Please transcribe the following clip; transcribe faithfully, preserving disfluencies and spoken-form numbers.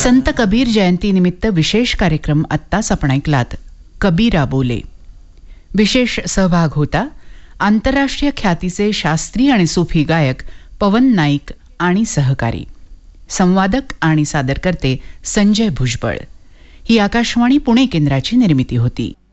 संत कबीर जयंतीनिमित्त विशेष कार्यक्रम आत्ताच आपण ऐकलात. कबीरा बोले. विशेष सहभाग होता आंतरराष्ट्रीय ख्यातीचे शास्त्रीय आणि सुफी गायक पवन नाईक आणि सहकारी. संवादक आणि सादरकर्ते संजय भुजबळ. ही आकाशवाणी पुणे केंद्राची निर्मिती होती.